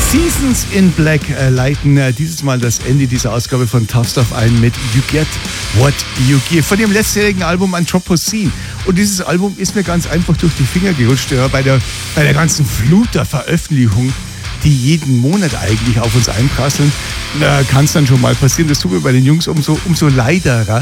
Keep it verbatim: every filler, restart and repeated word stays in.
Seasons in Black äh, leiten äh, dieses Mal das Ende dieser Ausgabe von Tough Stuff ein mit You Get What You Give von dem letztjährigen Album Anthropocene. Und dieses Album ist mir ganz einfach durch die Finger gerutscht, ja, bei der, bei der ganzen Flut der Veröffentlichung, die jeden Monat eigentlich auf uns einprasseln. Äh, kann es dann schon mal passieren. Das tut mir bei den Jungs umso, umso leiderer.